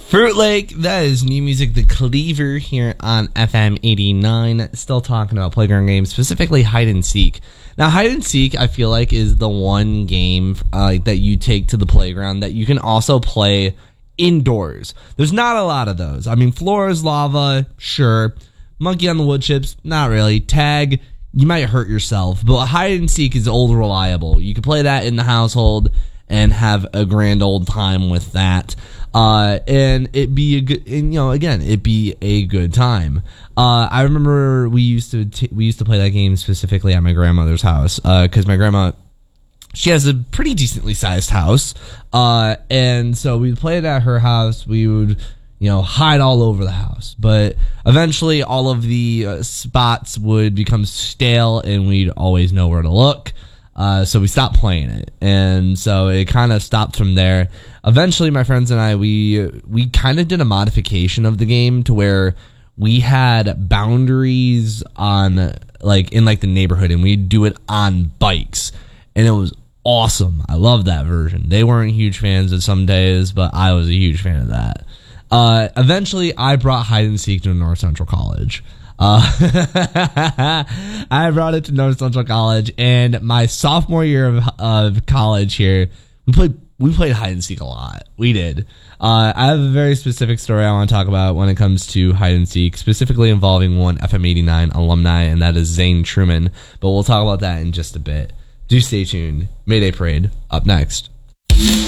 Fruit Lake, that is new music, The Cleaver, here on FM 89. Still talking about playground games, specifically hide and seek. Now, hide and seek, I feel like, is the one game that you take to the playground that you can also play indoors. There's not a lot of those. I mean, Floor is Lava, sure. Monkey on the Wood Chips, not really. Tag, you might hurt yourself. But hide and seek is old reliable. You can play that in the household and have a grand old time with that. And it'd be a good, and, again, it'd be a good time. I remember we used to play that game specifically at my grandmother's house, because my grandma, she has a pretty decently sized house, and so we'd play it at her house. We would, hide all over the house, but eventually all of the spots would become stale, and we'd always know where to look. So we stopped playing it, and so it kind of stopped from there. Eventually, my friends and I, we kind of did a modification of the game to where we had boundaries on, in the neighborhood, and we'd do it on bikes, and it was awesome. I love that version. They weren't huge fans of some days, but I was a huge fan of that. Eventually, I brought hide and seek to North Central College. I brought it to North Central College, and my sophomore year of college here, we played hide and seek a lot. We did. I have a very specific story I want to talk about when it comes to hide and seek, specifically involving one FM89 alumni, and that is Zane Truman. But we'll talk about that in just a bit. Do stay tuned. Mayday Parade up next.